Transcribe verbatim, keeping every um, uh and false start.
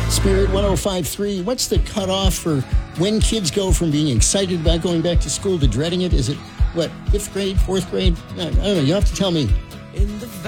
Spirit one oh five point three. What's the cutoff for when kids go from being excited about going back to school to dreading it? Is it, what, fifth grade, fourth grade? I don't know. You have to tell me. In the